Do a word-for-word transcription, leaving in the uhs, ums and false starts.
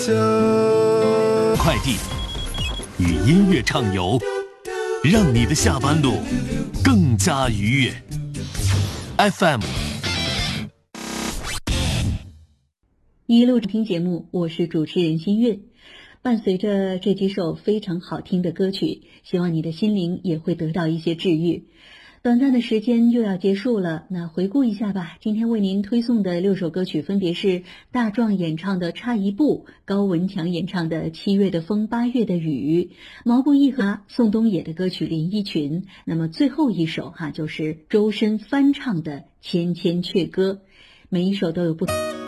快递与音乐畅游，让你的下班路更加愉悦。 F M 一路听节目，我是主持人新月。伴随着这几首非常好听的歌曲，希望你的心灵也会得到一些治愈。短暂的时间又要结束了，那回顾一下吧。今天为您推送的六首歌曲分别是大壮演唱的《差一步》，高文强演唱的《七月的风八月的雨》，毛不易和宋冬野的歌曲《连衣裙》。那么最后一首哈，就是周深翻唱的《千千阙歌》。每一首都有不同。